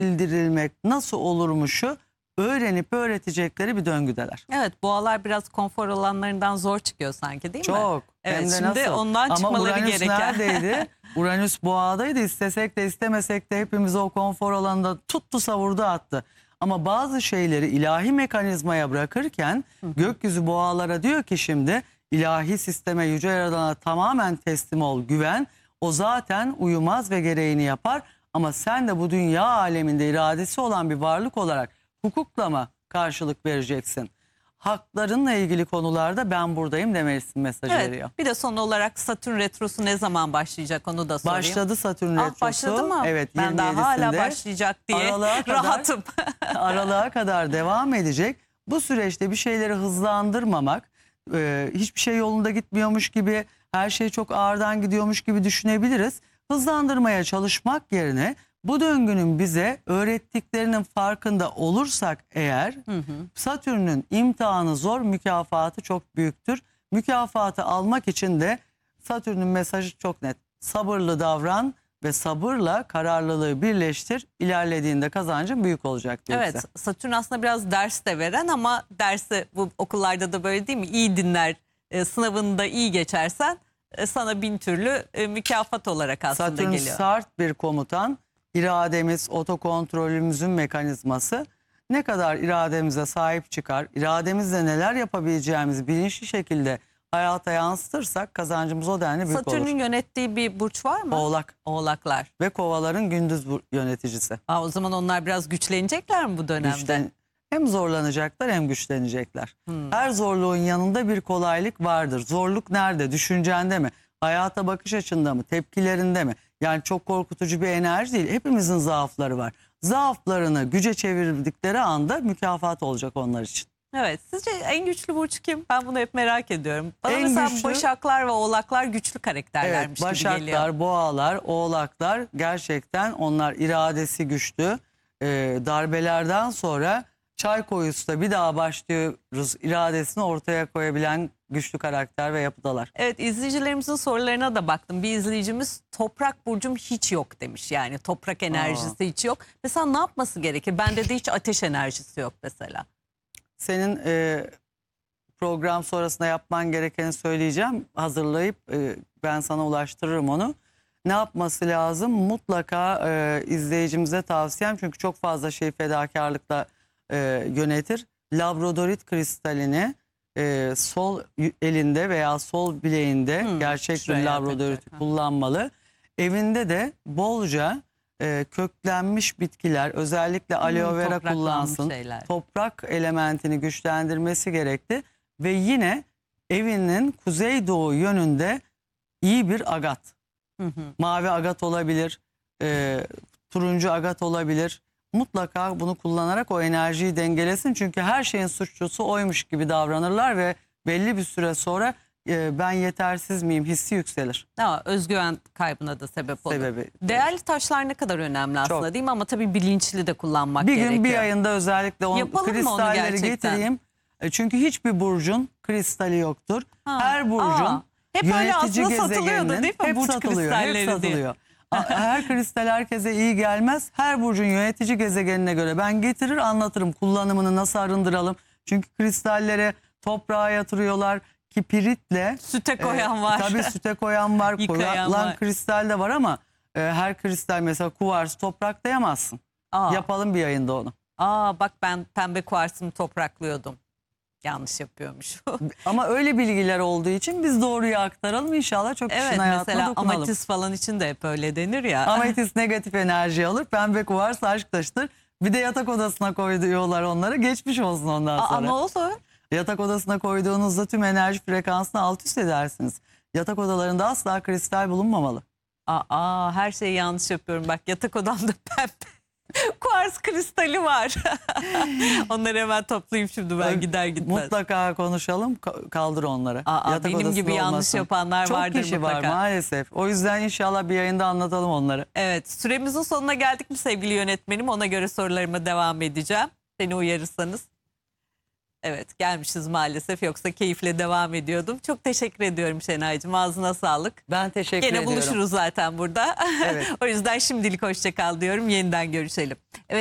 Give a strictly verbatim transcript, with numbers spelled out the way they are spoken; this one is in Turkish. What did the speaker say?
bildirilmek nasıl olurmuşu öğrenip öğretecekleri bir döngüdeler. Evet, boğalar biraz konfor alanlarından zor çıkıyor sanki, değil mi? Çok. Evet, Hem de şimdi nasıl? ondan Ama çıkmaları Uranüs gereken. neredeydi? Uranüs boğadaydı. İstesek de istemesek de hepimizi o konfor alanında tuttu, savurdu, attı. Ama bazı şeyleri ilahi mekanizmaya bırakırken hı hı. gökyüzü boğalara diyor ki şimdi ilahi sisteme, yüce yaradana tamamen teslim ol, güven. O zaten uyumaz ve gereğini yapar. Ama sen de bu dünya aleminde iradesi olan bir varlık olarak hukukla mı karşılık vereceksin? Haklarınla ilgili konularda ben buradayım demelisin mesajı Evet, veriyor. bir de son olarak Satürn retrosu ne zaman başlayacak onu da sorayım. Başladı Satürn retrosu. Ah, başladı mı? Evet, ben daha hala başlayacak diye aralığa kadar, rahatım. aralığa kadar devam edecek. Bu süreçte bir şeyleri hızlandırmamak, e, hiçbir şey yolunda gitmiyormuş gibi, her şey çok ağırdan gidiyormuş gibi düşünebiliriz. Hızlandırmaya çalışmak yerine bu döngünün bize öğrettiklerinin farkında olursak eğer hı hı. Satürn'ün imtihanı zor, mükafatı çok büyüktür. Mükafatı almak için de Satürn'ün mesajı çok net. Sabırlı davran ve sabırla kararlılığı birleştir. İlerlediğinde kazancın büyük olacak diyor Evet, bize. Satürn aslında biraz ders de veren ama dersi bu okullarda da böyle değil mi? İyi dinler, e, sınavını da iyi geçersen e, sana bin türlü e, mükafat olarak aslında Satürn geliyor. sert bir komutan. İrademiz, otokontrolümüzün mekanizması. Ne kadar irademize sahip çıkar, irademizle neler yapabileceğimizi bilinçli şekilde hayata yansıtırsak kazancımız o denli büyük olur. Satürn'ün yönettiği bir burç var mı? Oğlak. Oğlaklar. Ve kovaların gündüz yöneticisi. Aa, o zaman onlar biraz güçlenecekler mi bu dönemde? Güçlen hem zorlanacaklar hem güçlenecekler. Hmm. Her zorluğun yanında bir kolaylık vardır. Zorluk nerede? Düşüncende mi? Hayata bakış açında mı? Tepkilerinde mi? Yani çok korkutucu bir enerji değil. Hepimizin zaafları var. Zaaflarını güce çevirdikleri anda mükafat olacak onlar için. Evet. Sizce en güçlü burç kim? Ben bunu hep merak ediyorum. Bana en mesela güçlü, Başaklar ve Oğlaklar güçlü karakterlermiş evet, gibi geliyor. Başaklar, Boğalar, Oğlaklar gerçekten onlar iradesi güçlü. Ee, darbelerden sonra çay koyusu da bir daha başlıyoruz iradesini ortaya koyabilen güçlü karakter ve yapıdalar. Evet, izleyicilerimizin sorularına da baktım. Bir izleyicimiz toprak burcum hiç yok demiş. Yani toprak enerjisi Aa. hiç yok. Mesela ne yapması gerekir? Bende de hiç ateş enerjisi yok mesela. Senin e, program sonrasında yapman gerekeni söyleyeceğim. Hazırlayıp e, ben sana ulaştırırım onu. Ne yapması lazım? Mutlaka e, izleyicimize tavsiyem, çünkü çok fazla şey fedakarlıkla e, yönetir. Labradorit kristalini e, sol elinde veya sol bileğinde hmm, gerçek bir labradoriti kullanmalı. Evinde de bolca e, köklenmiş bitkiler, özellikle hmm, aloe vera kullansın. Şeyler. Toprak elementini güçlendirmesi gerekti. Ve yine evinin kuzeydoğu yönünde iyi bir agat. Hı hı. Mavi agat olabilir, e, turuncu agat olabilir. Mutlaka bunu kullanarak o enerjiyi dengelesin. Çünkü her şeyin suçlusu oymuş gibi davranırlar ve belli bir süre sonra e, ben yetersiz miyim hissi yükselir. Ha, özgüven kaybına da sebep olur. Sebebi, Değerli evet. taşlar ne kadar önemli aslında, çok. değil mi? Ama tabii bilinçli de kullanmak bir gerekiyor. Bir gün bir ayında özellikle on, kristalleri getireyim. Çünkü hiçbir burcun kristali yoktur. Ha. Her burcun Aa, hep yönetici gezegeninin hep burç satılıyor. Hep satılıyor. Her kristal herkese iyi gelmez. Her burcun yönetici gezegenine göre ben getirir anlatırım kullanımını, nasıl arındıralım. Çünkü kristallere toprağa yatırıyorlar. Kipiritle süte koyan e, var. Tabii süte koyan var. Koyulan kristal de var ama e, her kristal, mesela kuvars topraklayamazsın. Aa. Yapalım bir yayında onu. Aa, bak ben pembe kuvarsımı topraklıyordum. Yanlış yapıyormuş. Ama öyle bilgiler olduğu için biz doğruyu aktaralım, inşallah çok kişinin evet, hayatına mesela dokunalım. ametist falan için de hep öyle denir ya. Ametist negatif enerji alır, pembe kuvars aşk taşıdır. Bir de yatak odasına koyuyorlar onları, geçmiş olsun ondan sonra. Aa, ne oldu? Yatak odasına koyduğunuzda tüm enerji frekansını alt üst edersiniz. Yatak odalarında asla kristal bulunmamalı. Aa, her şeyi yanlış yapıyorum. Bak, yatak odamda pembe kuars kristali var. Onları hemen toplayayım şimdi ben gider gitmez. Mutlaka konuşalım, kaldır onları. Aa, Yatak benim gibi olmasın. Yanlış yapanlar Çok vardır kişi mutlaka. var maalesef. O yüzden inşallah bir yayında anlatalım onları. Evet, süremizin sonuna geldik mi sevgili yönetmenim? Ona göre sorularıma devam edeceğim. Beni uyarırsanız. Evet, gelmişiz maalesef, yoksa keyifle devam ediyordum. Çok teşekkür ediyorum Şenaycığım, ağzına sağlık. Ben teşekkür Gene ediyorum. buluşuruz zaten burada. Evet. O yüzden şimdilik hoşça kal diyorum, yeniden görüşelim. Evet.